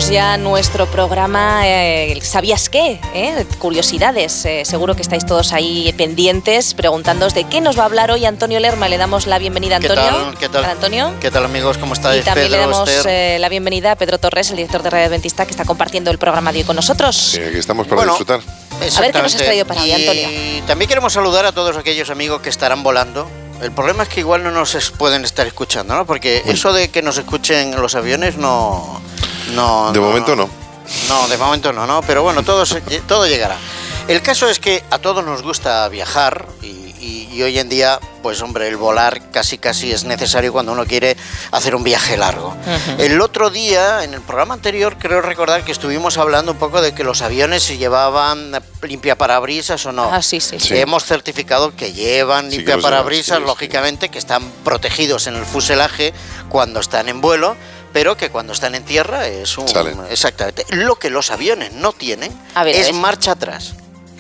ya nuestro programa ¿Sabías qué? Curiosidades. Seguro que estáis todos ahí pendientes, preguntándoos de qué nos va a hablar hoy Antonio Lerma. Le damos la bienvenida a Antonio. ¿Qué tal? Antonio. ¿Qué tal, amigos? ¿Cómo estáis? Y también Pedro, le damos Esther. la bienvenida a Pedro Torres, el director de Radio Adventista, que está compartiendo el programa de hoy con nosotros. Sí, aquí estamos para disfrutar. A ver qué nos has traído para hoy, Antonio. Y también queremos saludar a todos aquellos amigos que estarán volando. El problema es que igual no nos pueden estar escuchando, ¿no? Porque eso de que nos escuchen los aviones no. De momento no. No, de momento no, pero bueno, todo llegará. El caso es que a todos nos gusta viajar y hoy en día, pues hombre, el volar casi es necesario cuando uno quiere hacer un viaje largo. Uh-huh. El otro día, en el programa anterior, creo recordar que estuvimos hablando un poco de que los aviones si llevaban limpiaparabrisas o no. Sí. Hemos certificado que llevan limpiaparabrisas, lógicamente, que están protegidos en el fuselaje cuando están en vuelo, pero que cuando están en tierra es un... Salen. Exactamente. Lo que los aviones no tienen es marcha atrás.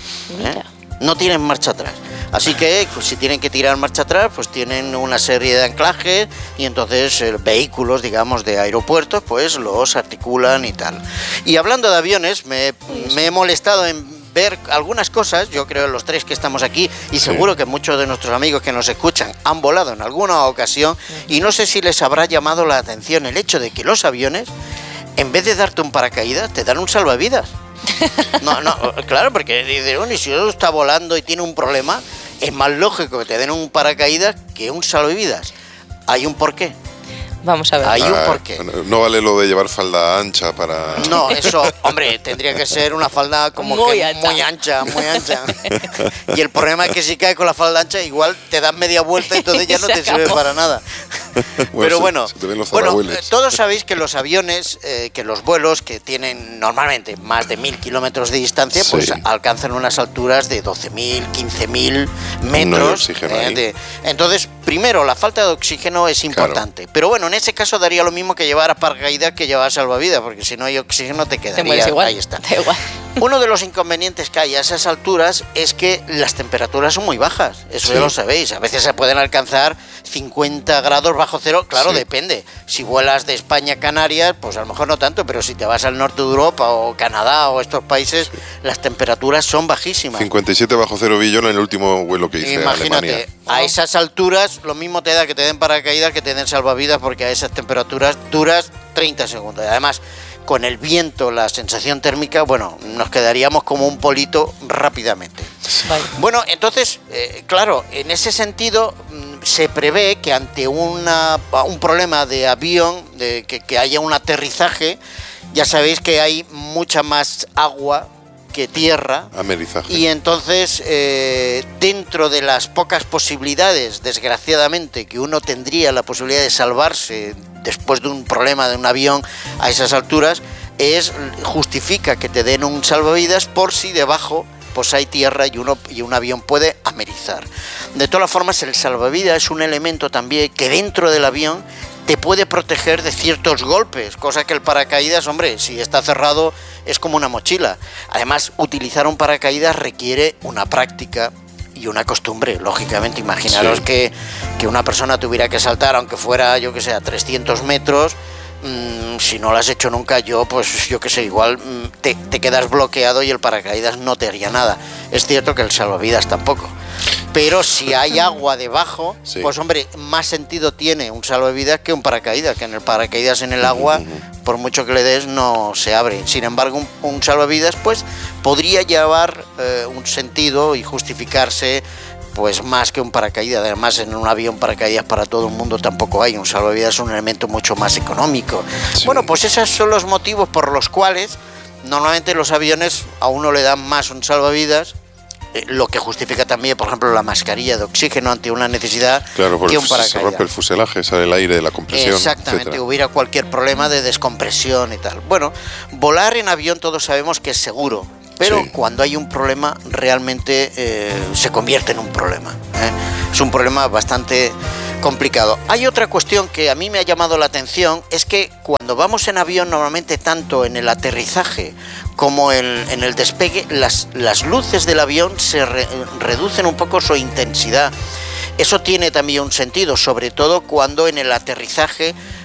No tienen marcha atrás. Así que pues, si tienen que tirar marcha atrás, pues tienen una serie de anclajes y entonces vehículos, digamos, de aeropuertos, pues los articulan y tal. Y hablando de aviones, me he molestado en ver algunas cosas, yo creo los tres que estamos aquí, y seguro que muchos de nuestros amigos que nos escuchan han volado en alguna ocasión, y no sé si les habrá llamado la atención el hecho de que los aviones, en vez de darte un paracaídas, te dan un salvavidas. No, claro, porque dice, bueno, y si uno está volando y tiene un problema, es más lógico que te den un paracaídas que un salvavidas. Hay un porqué. Vamos a ver. Hay un porqué. No vale lo de llevar falda ancha para... No, eso, hombre, tendría que ser una falda como muy ancha. Y el problema es que si caes con la falda ancha, igual te das media vuelta y entonces ya no te sirve para nada. Pero bueno, todos sabéis que los aviones, que los vuelos que tienen normalmente más de 1000 kilómetros de distancia, pues alcanzan unas alturas de 12.000, 15.000 metros. Entonces, primero, la falta de oxígeno es importante. Claro. Pero bueno, en ese caso daría lo mismo que llevar paracaídas que llevar salvavidas, porque si no hay oxígeno te quedaría. Te mueres igual. Ahí está. Da igual. Uno de los inconvenientes que hay a esas alturas es que las temperaturas son muy bajas. Eso ya lo sabéis. A veces se pueden alcanzar 50 grados bajo cero. Claro, depende. Si vuelas de España a Canarias, pues a lo mejor no tanto, pero si te vas al norte de Europa o Canadá o estos países, las temperaturas son bajísimas. 57 bajo cero Billón en el último vuelo que hice. Imagínate, a esas alturas lo mismo te da que te den paracaídas que te den salvavidas, porque a esas temperaturas duras 30 segundos. Y además, con el viento, la sensación térmica, bueno, nos quedaríamos como un polito rápidamente. Vale. Bueno, entonces, claro, en ese sentido se prevé que ante un problema de avión, de que haya un aterrizaje, ya sabéis que hay mucha más agua que tierra. Amerizaje. Y entonces, dentro de las pocas posibilidades, desgraciadamente, que uno tendría la posibilidad de salvarse después de un problema de un avión a esas alturas, justifica que te den un salvavidas por si debajo pues hay tierra y un avión puede amerizar. De todas formas, el salvavidas es un elemento también que dentro del avión te puede proteger de ciertos golpes, cosa que el paracaídas, hombre, si está cerrado es como una mochila. Además, utilizar un paracaídas requiere una práctica y una costumbre, lógicamente. Imaginaros que una persona tuviera que saltar, aunque fuera, yo que sé, a 300 metros, si no lo has hecho nunca, igual te quedas bloqueado y el paracaídas no te haría nada. Es cierto que el salvavidas tampoco. Pero si hay agua debajo, pues hombre, más sentido tiene un salvavidas que un paracaídas, que en el paracaídas en el agua, por mucho que le des, no se abre. Sin embargo, un salvavidas pues podría llevar un sentido y justificarse pues más que un paracaídas. Además, en un avión paracaídas para todo el mundo tampoco hay. Un salvavidas es un elemento mucho más económico. Bueno, pues esos son los motivos por los cuales normalmente los aviones a uno le dan más un salvavidas, lo que justifica también, por ejemplo, la mascarilla de oxígeno ante una necesidad que un paracaídas. Se rompe el fuselaje, sale el aire de la compresión. Exactamente, etcétera. Hubiera cualquier problema de descompresión y tal. Bueno, volar en avión todos sabemos que es seguro, pero cuando hay un problema realmente se convierte en un problema. Es un problema bastante complicado. Hay otra cuestión que a mí me ha llamado la atención, es que cuando vamos en avión, normalmente tanto en el aterrizaje como en el despegue, las luces del avión se reducen un poco su intensidad. Eso tiene también un sentido, sobre todo cuando en el aterrizaje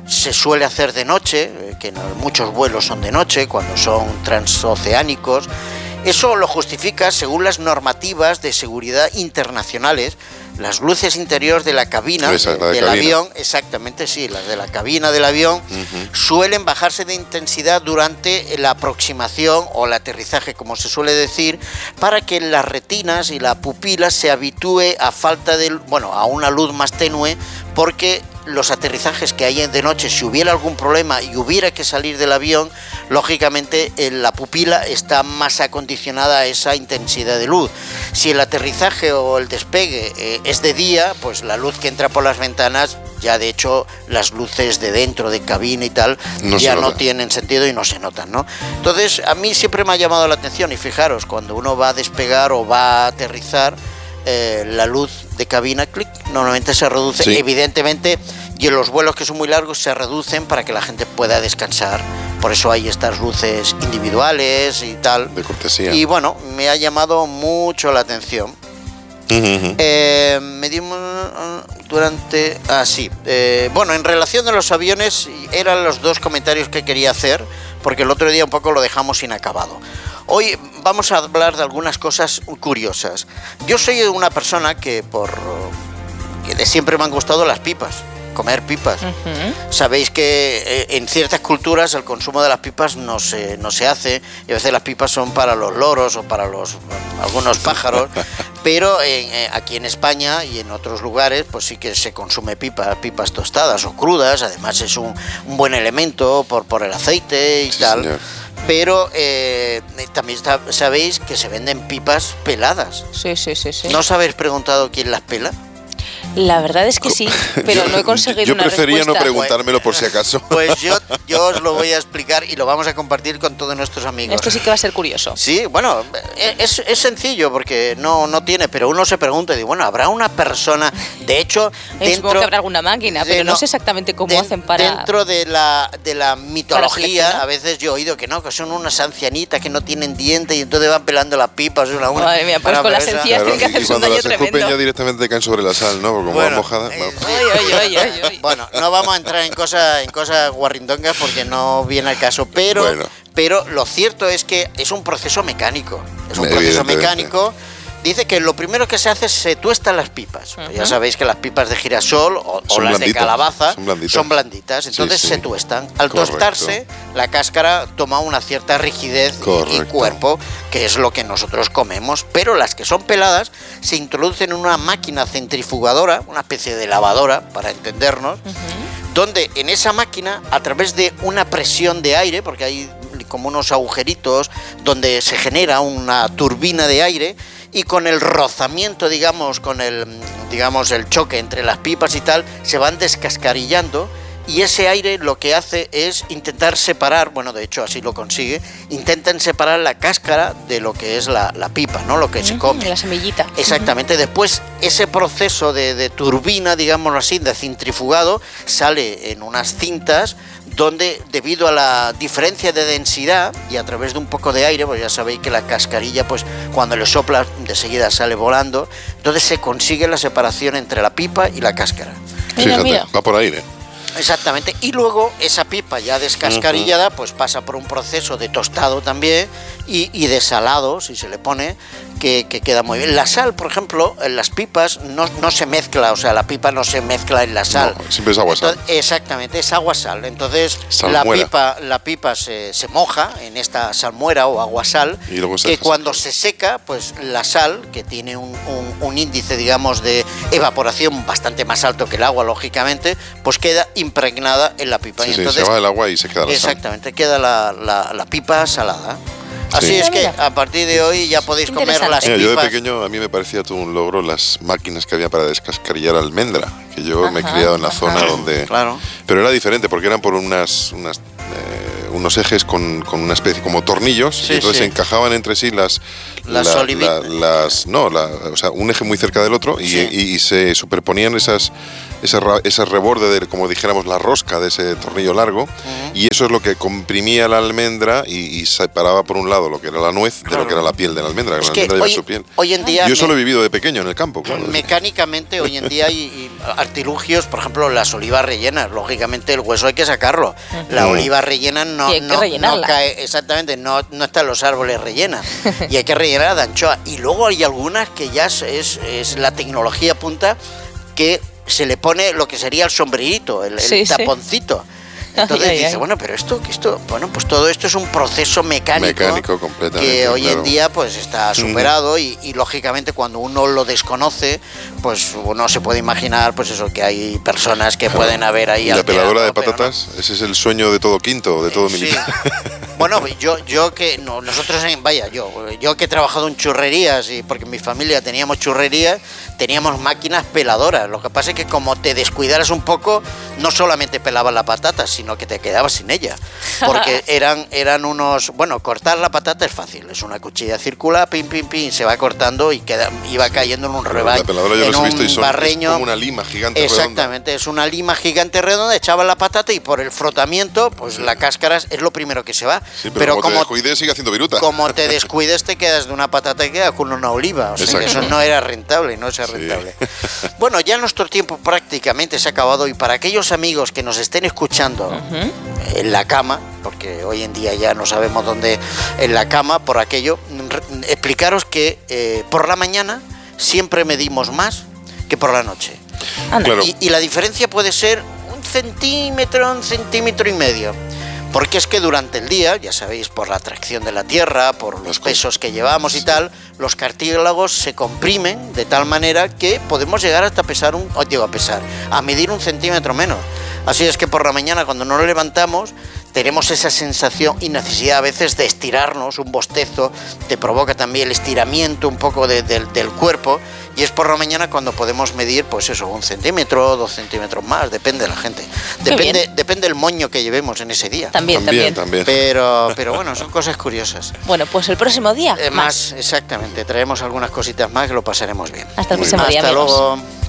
se suele hacer de noche, que muchos vuelos son de noche, cuando son transoceánicos. Eso lo justifica según las normativas de seguridad internacionales. Las luces interiores de la cabina del avión, exactamente, sí, las de la cabina del avión, suelen bajarse de intensidad durante la aproximación o el aterrizaje, como se suele decir, para que las retinas y la pupila se habitúe a una luz más tenue, porque los aterrizajes que hay de noche, si hubiera algún problema y hubiera que salir del avión, lógicamente la pupila está más acondicionada a esa intensidad de luz. Si el aterrizaje o el despegue es de día, pues la luz que entra por las ventanas, ya de hecho las luces de dentro de cabina y tal, ya no tienen sentido y no se notan, ¿no? Entonces a mí siempre me ha llamado la atención, y fijaros, cuando uno va a despegar o va a aterrizar, la luz de cabina, normalmente se reduce, sí. Evidentemente, y en los vuelos que son muy largos se reducen para que la gente pueda descansar. Por eso hay estas luces individuales y tal. De cortesía. Y bueno, me ha llamado mucho la atención. Me dimos durante... bueno, en relación a los aviones, eran los dos comentarios que quería hacer, porque el otro día un poco lo dejamos inacabado. Hoy vamos a hablar de algunas cosas curiosas. Yo soy una persona que de siempre me han gustado las pipas, comer pipas. Sabéis que en ciertas culturas el consumo de las pipas no se hace, y a veces las pipas son para los loros o para algunos pájaros, pero aquí en España y en otros lugares pues sí que se consume pipas tostadas o crudas. Además es un buen elemento por el aceite y tal. Señor. Pero también sabéis que se venden pipas peladas. Sí. ¿No os habéis preguntado quién las pela? La verdad es que sí, pero no he conseguido una respuesta. Yo prefería no preguntármelo por si acaso. Pues yo os lo voy a explicar y lo vamos a compartir con todos nuestros amigos. Esto sí que va a ser curioso. Sí, bueno, es sencillo porque no tiene, pero uno se pregunta y dice, bueno, ¿habrá una persona? De hecho, supongo que habrá alguna máquina, pero no sé exactamente cómo hacen para... Dentro de la mitología, a veces yo he oído que son unas ancianitas que no tienen dientes y entonces van pelando las pipas una a una. Madre mía, pues con las encías tienen que hacerse un daño tremendo. Y cuando las escupen ya directamente caen sobre la sal, ¿no? Como van mojadas. Bueno, no vamos a entrar en cosas guarrindongas porque no viene al caso, pero lo cierto es que es un proceso mecánico. Dice que lo primero que se hace es se tuestan las pipas. Ya sabéis que las pipas de girasol o las de calabaza son blanditas, entonces se tuestan. Al tostarse, la cáscara toma una cierta rigidez y cuerpo, que es lo que nosotros comemos. Pero las que son peladas se introducen en una máquina centrifugadora, una especie de lavadora, para entendernos, donde en esa máquina, a través de una presión de aire, porque hay como unos agujeritos donde se genera una turbina de aire, y con el rozamiento, el choque entre las pipas y tal, se van descascarillando, y ese aire lo que hace es intentar separar, de hecho así lo consigue, intentan separar la cáscara de lo que es la pipa, ¿no? Lo que se come. La semillita. Exactamente. Después ese proceso de turbina, digámoslo así, de centrifugado, sale en unas cintas donde, debido a la diferencia de densidad y a través de un poco de aire, pues ya sabéis que la cascarilla, pues cuando le sopla de seguida sale volando, entonces se consigue la separación entre la pipa y la cáscara. Fíjate, va por aire. Exactamente, y luego esa pipa ya descascarillada pues pasa por un proceso de tostado también y de salado, si se le pone, que queda muy bien. La sal, por ejemplo, en las pipas no se mezcla, o sea, la pipa no se mezcla en la sal. No, siempre es agua-sal. Exactamente, es agua-sal. Entonces la pipa se moja en esta salmuera o agua-sal, que cuando se seca, pues la sal, que tiene un índice, de evaporación bastante más alto que el agua, lógicamente, pues queda impregnada en la pipa. Sí, y entonces, se va el agua y se queda la sal. Exactamente, queda la pipa salada. Así es que a partir de hoy ya podéis comer las pipas. Yo de pequeño, a mí me parecía todo un logro las máquinas que había para descascarillar almendra, que yo me he criado en la zona donde... Claro. Pero era diferente porque eran por unos ejes con una especie como tornillos, y entonces se encajaban entre sí un eje muy cerca del otro, y se superponían ese reborde, como dijéramos, la rosca de ese tornillo largo, y eso es lo que comprimía la almendra y separaba por un lado lo que era la nuez de lo que era la piel de la almendra. Es la que almendra lleva su piel. Hoy en día... Yo eso lo he vivido de pequeño en el campo, claro. Mecánicamente hoy en día hay artilugios, por ejemplo, las olivas rellenas. Lógicamente el hueso hay que sacarlo. La oliva rellena no cae, exactamente, no está en los árboles rellena. Y hay que rellenar de anchoa. Y luego hay algunas que ya es la tecnología punta, que se le pone lo que sería el sombrerito, el taponcito. Entonces dice, bueno, pero bueno, pues todo esto es un proceso mecánico completamente, que hoy en día pues está superado y lógicamente cuando uno lo desconoce, pues uno se puede imaginar pues eso, que hay personas que pueden haber ahí. Y la peladora de patatas, no. Ese es el sueño de todo quinto, de todo militar. Bueno, yo que yo que he trabajado en churrerías, y porque en mi familia teníamos churrerías, teníamos máquinas peladoras. Lo que pasa es que como te descuidaras un poco, no solamente pelabas la patata, sino que te quedabas sin ella. Porque eran unos... Bueno, cortar la patata es fácil. Es una cuchilla circular, pim, pim, pim, se va cortando y iba cayendo en un rebaño. La peladora yo en los he visto y son barreño. Es como una lima gigante Exactamente, redonda. Es una lima gigante redonda, echaba la patata y por el frotamiento, pues la cáscara es lo primero que se va. Sí, pero como te descuides, sigue haciendo viruta. Como te descuides, te quedas de una patata y quedas con una oliva. O sea, que eso no era rentable, rentable. Bueno, ya nuestro tiempo prácticamente se ha acabado, y para aquellos amigos que nos estén escuchando en la cama, porque hoy en día ya no sabemos dónde, en la cama, por aquello, explicaros que por la mañana siempre medimos más que por la noche. Claro. Y la diferencia puede ser 1 centímetro, 1,5 centímetros. Porque es que durante el día, ya sabéis, por la atracción de la Tierra, por los pesos que llevamos y tal, los cartílagos se comprimen de tal manera que podemos llegar hasta a medir 1 centímetro menos. Así es que por la mañana, cuando nos levantamos, tenemos esa sensación y necesidad a veces de estirarnos, un bostezo, te provoca también el estiramiento un poco del cuerpo, y es por la mañana cuando podemos medir, pues eso, 1 centímetro, 2 centímetros más, depende de la gente. Depende del moño que llevemos en ese día. También. Pero bueno, son cosas curiosas. Bueno, pues el próximo día. Más, exactamente, traemos algunas cositas más que lo pasaremos bien. Hasta el próximo día, Hasta amigos. luego.